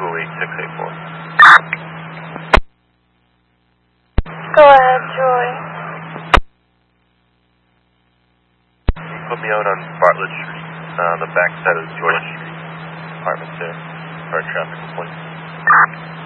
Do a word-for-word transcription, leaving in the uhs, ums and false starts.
Google eight six eight four. Go ahead, Joy. You put me out on Bartlett Street, uh, the back side of George Street, apartment there, for a traffic complaint.